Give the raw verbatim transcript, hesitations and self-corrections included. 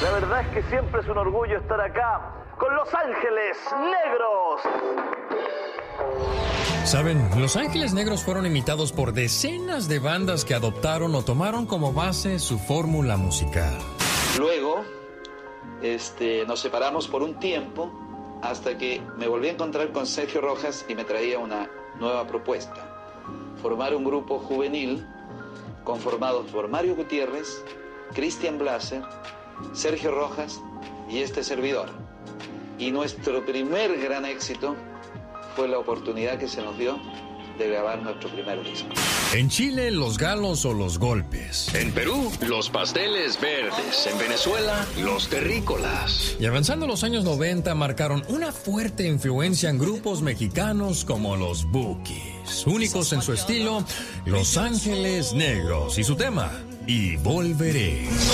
La verdad es que siempre es un orgullo estar acá con Los Ángeles Negros. Saben, Los Ángeles Negros fueron imitados por decenas de bandas que adoptaron o tomaron como base su fórmula musical. Luego, este, nos separamos por un tiempo hasta que me volví a encontrar con Sergio Rojas y me traía una nueva propuesta. Formar un grupo juvenil conformado por Mario Gutiérrez, Cristian Blaser, Sergio Rojas y este servidor. Y nuestro primer gran éxito fue la oportunidad que se nos dio de grabar nuestro primer disco. En Chile, los galos o los golpes. En Perú, los pasteles verdes. En Venezuela, los terrícolas. Y avanzando los años noventa, marcaron una fuerte influencia en grupos mexicanos como los Bukis. Únicos en su estilo, Los Ángeles Negros y su tema, Y Volveré.